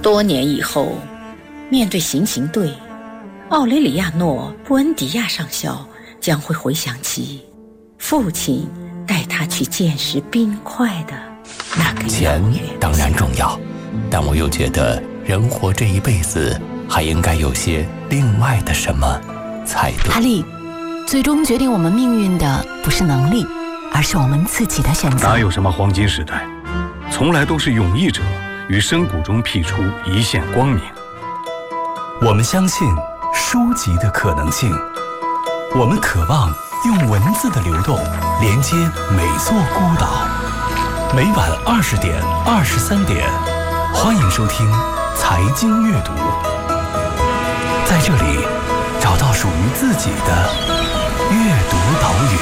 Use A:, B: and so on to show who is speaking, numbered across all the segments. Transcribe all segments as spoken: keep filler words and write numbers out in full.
A: 多年以后，面对行刑队，奥雷里亚诺·布恩迪亚上校将会回想起父亲带他去见识冰块的那个
B: 钱当然重要，但我又觉得人活这一辈子还应该有些另外的什么才对。
C: 哈利，最终决定我们命运的不是能力，而是我们自己的选择。
D: 哪有什么黄金时代，从来都是勇毅者于深谷中辟出一线光明。
E: 我们相信书籍的可能性，我们渴望用文字的流动连接每座孤岛。每晚二十点、二十三点，欢迎收听财经阅读，在这里找到属于自己的阅读岛屿。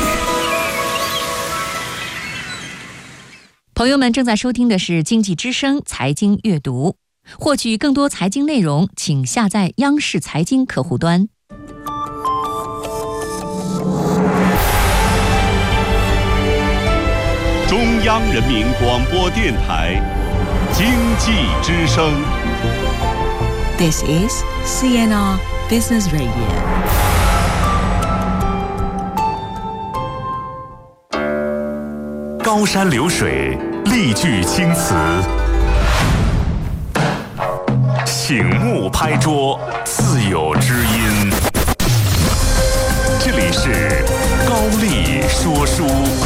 F: 朋友们正在收听的是经济之声财经阅读，获取更多财经内容，请下载央视财经客户端。
G: 中央人民广播电台经济之声。
H: This is C N R Business Radio。
G: 高山流水，丽句青词，醒目拍桌，自有知音。这里是高丽说书。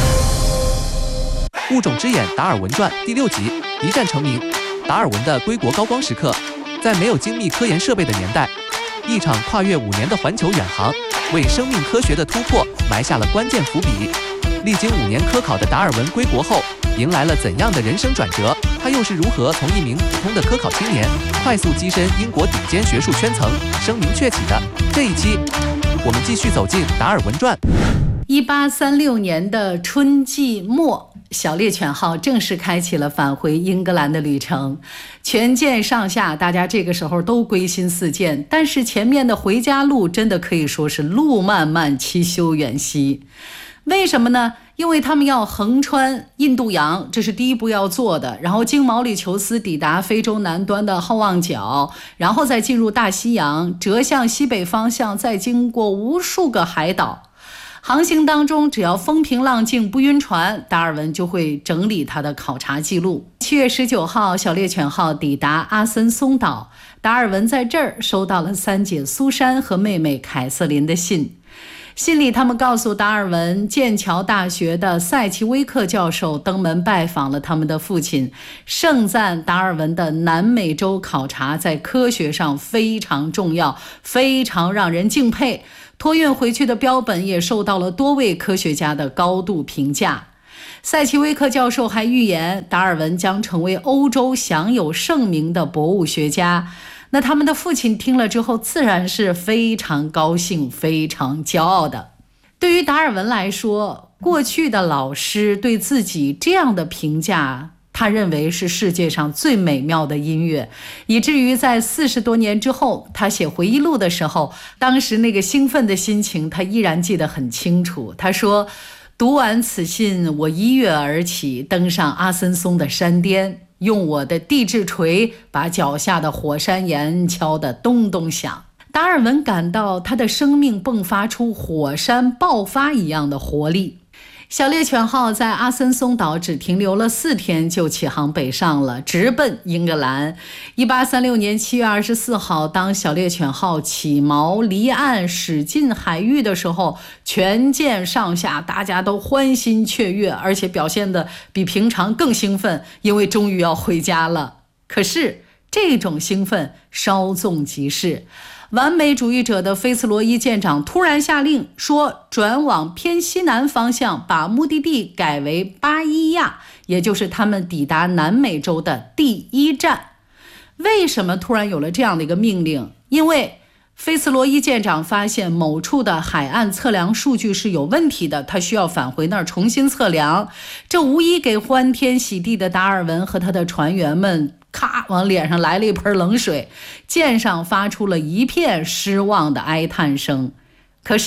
I: 物种之眼达尔文传第六集一战成名，达尔文的归国高光时刻。在没有精密科研设备的年代，一场跨越五年的环球远航，为生命科学的突破埋下了关键伏笔。历经五年科考的达尔文归国后，迎来了怎样的人生转折？他又是如何从一名普通的科考青年，快速跻身英国顶尖学术圈层，声名鹊起的？这一期，我们继续走进达尔文传。
J: 一八三六年的春季末，小猎犬号正式开启了返回英格兰的旅程。全舰上下，大家这个时候都归心似箭，但是前面的回家路真的可以说是路漫漫其修远兮。为什么呢？因为他们要横穿印度洋，这是第一步要做的，然后经毛里求斯抵达非洲南端的好望角，然后再进入大西洋，折向西北方向，再经过无数个海岛。航行当中，只要风平浪静不晕船，达尔文就会整理他的考察记录。七月十九号，小猎犬号抵达阿森松岛，达尔文在这儿收到了三姐苏珊和妹妹凯瑟琳的信。信里他们告诉达尔文，剑桥大学的塞奇威克教授登门拜访了他们的父亲，盛赞达尔文的南美洲考察在科学上非常重要，非常让人敬佩。托运回去的标本也受到了多位科学家的高度评价。塞奇威克教授还预言，达尔文将成为欧洲享有盛名的博物学家。那他们的父亲听了之后，自然是非常高兴，非常骄傲的。对于达尔文来说，过去的老师对自己这样的评价，他认为是世界上最美妙的音乐，以至于在四十多年之后，他写回忆录的时候，当时那个兴奋的心情，他依然记得很清楚。他说，读完此信，我一跃而起，登上阿森松的山巅，用我的地质锤把脚下的火山岩敲得咚咚响。达尔文感到他的生命迸发出火山爆发一样的活力。小猎犬号在阿森松岛只停留了四天，就起航北上了，直奔英格兰。一八三六年七月二十四号，当小猎犬号起锚离岸驶进海域的时候，全舰上下大家都欢欣雀跃，而且表现得比平常更兴奋，因为终于要回家了。可是这种兴奋稍纵即逝，完美主义者的菲茨罗伊舰长突然下令说，转往偏西南方向，把目的地改为巴伊亚，也就是他们抵达南美洲的第一站。为什么突然有了这样的一个命令？因为菲茨罗伊舰长发现某处的海岸测量数据是有问题的，他需要返回那儿重新测量。这无疑给欢天喜地的达尔文和他的船员们咔往脸上来了一盆冷水，舰上发出了一片失望的哀叹声。可是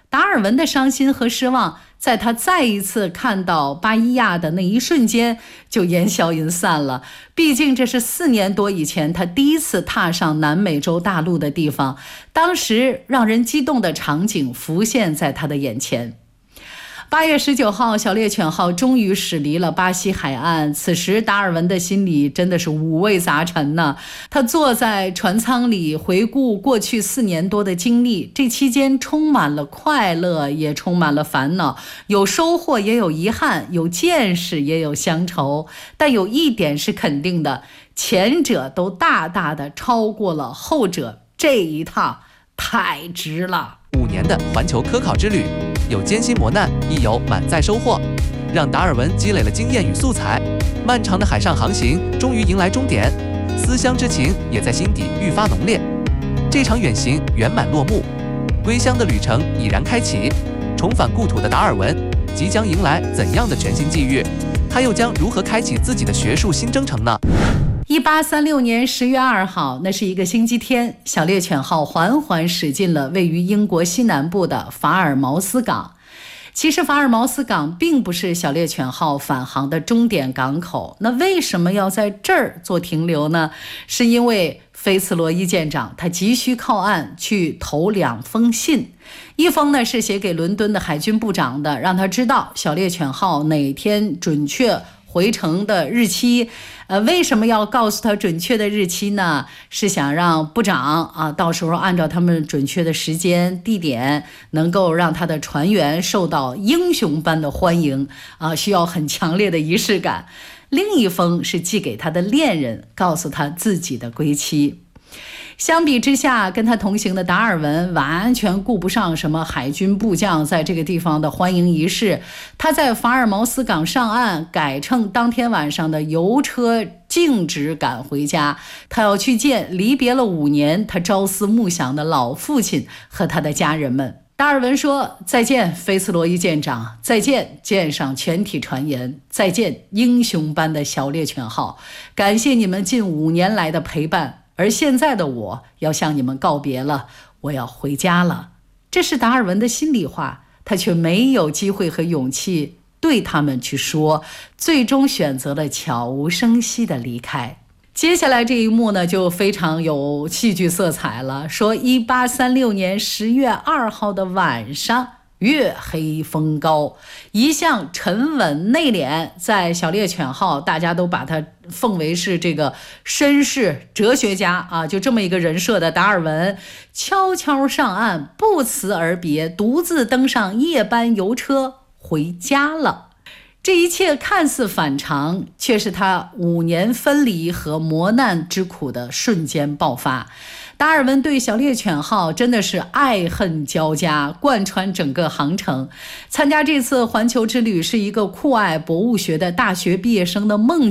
J: 达尔文的伤心和失望，在他再一次看到巴伊亚的那一瞬间就烟消云散了。毕竟这是四年多以前他第一次踏上南美洲大陆的地方，当时让人激动的场景浮现在他的眼前。八月十九号，小猎犬号终于驶离了巴西海岸。此时达尔文的心里真的是五味杂陈呢。他坐在船舱里回顾过去四年多的经历，这期间充满了快乐，也充满了烦恼，有收获也有遗憾，有见识也有乡愁。但有一点是肯定的，前者都大大的超过了后者，这一趟太值了。
I: 五年的环球科考之旅，有艰辛磨难，亦有满载收获，让达尔文积累了经验与素材。漫长的海上航行终于迎来终点，思乡之情也在心底愈发浓烈。这场远行圆满落幕，归乡的旅程已然开启。重返故土的达尔文即将迎来怎样的全新际遇？他又将如何开启自己的学术新征程呢？
J: 一八三六年十月二号，那是一个星期天，小猎犬号缓缓驶进了位于英国西南部的法尔茅斯港。其实法尔茅斯港并不是小猎犬号返航的终点港口，那为什么要在这儿做停留呢？是因为菲茨罗伊舰长他急需靠岸去投两封信，一封呢是写给伦敦的海军部长的，让他知道小猎犬号哪天准确回程的日期。呃，为什么要告诉他准确的日期呢？是想让部长啊，到时候按照他们准确的时间、地点，能够让他的船员受到英雄般的欢迎啊，需要很强烈的仪式感。另一封是寄给他的恋人，告诉他自己的归期。相比之下，跟他同行的达尔文完全顾不上什么海军部将在这个地方的欢迎仪式。他在法尔茅斯港上岸，改乘当天晚上的游车径直赶回家。他要去见离别了五年他朝思暮想的老父亲和他的家人们。达尔文说：再见菲茨罗伊舰长，再见舰上全体船员，再见英雄般的小猎犬号，感谢你们近五年来的陪伴。而现在的我要向你们告别了，我要回家了。这是达尔文的心里话，他却没有机会和勇气对他们去说，最终选择了悄无声息的离开。接下来这一幕呢，就非常有戏剧色彩了。说一八三六年十月二号的晚上，月黑风高，一向沉稳内敛，在小猎犬号大家都把他奉为是这个绅士哲学家啊，就这么一个人设的达尔文悄悄上岸，不辞而别，独自登上夜班游车回家了。这一切看似反常，却是他五年分离和磨难之苦的瞬间爆发。达尔文对小猎犬号真的是爱恨交加，贯穿整个航程。参加这次环球之旅是一个酷爱博物学的大学毕业生的梦